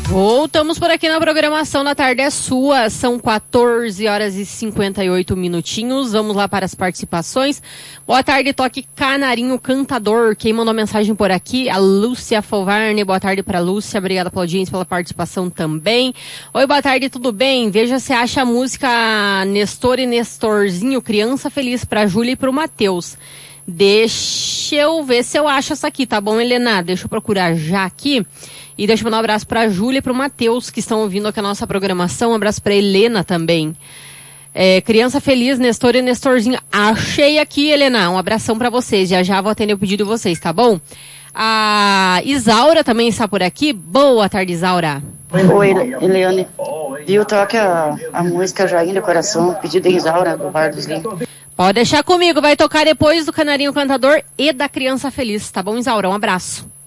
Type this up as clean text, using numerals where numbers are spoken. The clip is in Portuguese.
Voltamos por aqui na programação da Tarde é Sua. São 14 horas e 58 minutinhos. Vamos lá para as participações. Boa tarde, toque Canarinho Cantador. Quem mandou mensagem por aqui? A Lúcia Fovarne. Boa tarde para Lúcia. Obrigada pela audiência, pela participação também. Oi, boa tarde, tudo bem? Veja se acha a música Nestor e Nestorzinho, Criança Feliz, para a Júlia e para o Matheus. Deixa eu ver se eu acho essa aqui, tá bom, Helena? Deixa eu procurar já aqui. E deixa eu mandar um abraço pra Júlia e pro Matheus, que estão ouvindo aqui a nossa programação. Um abraço pra Helena também. Criança Feliz, Nestor e Nestorzinho. Achei aqui, Helena. Um abração pra vocês. Já vou atender o pedido de vocês, tá bom? A Isaura também está por aqui. Boa tarde, Isaura. Oi, Eliane. Viu, toca a música Joinha do Coração, pedido de Isaura, do Bar dos Lins. Pode deixar comigo. Vai tocar depois do Canarinho Cantador e da Criança Feliz, tá bom, Isaura? Um abraço.